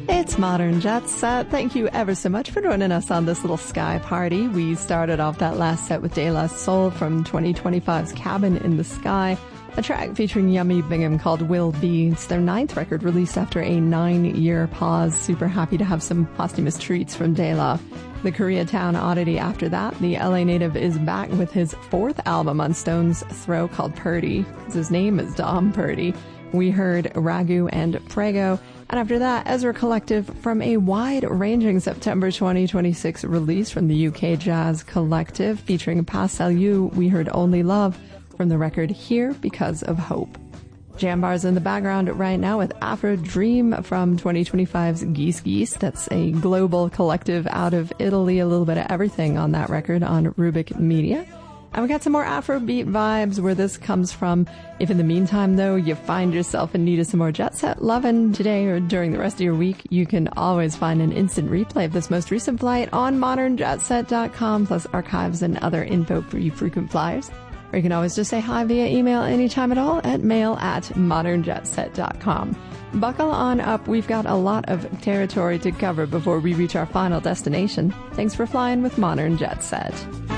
It's Modern Jet Set. Thank you ever so much for joining us on this little sky party. We started off that last set with De La Soul from 2025's Cabin in the Sky, a track featuring Yummy Bingham called Will Be. It's their 9th record released after a 9-year pause. Super happy to have some posthumous treats from De La. The Koreatown oddity after that, the LA native is back with his 4th album on Stone's Throw called Purdy. His name is Dom Purdy. We heard Ragu and Prego. And after that, Ezra Collective from a wide-ranging September 2026 release from the UK Jazz Collective featuring Pastel You. We heard Only Love from the record Here Because of Hope. Jambar's in the background right now with Afro Dream from 2025's Geese Geese. That's a global collective out of Italy. A little bit of everything on that record on Rubik Media. And we got some more Afrobeat vibes where this comes from. If in the meantime, though, you find yourself in need of some more Jet Set lovin' today or during the rest of your week, you can always find an instant replay of this most recent flight on modernjetset.com, plus archives and other info for you frequent flyers. Or you can always just say hi via email anytime at all at mail@modernjetset.com. Buckle on up. We've got a lot of territory to cover before we reach our final destination. Thanks for flying with Modern Jet Set.